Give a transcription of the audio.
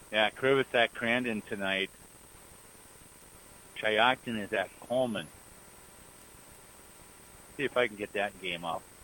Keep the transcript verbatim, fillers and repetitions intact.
Yeah, Krivis at Crandon tonight. Chayocton is at Coleman. See if I can get that game up.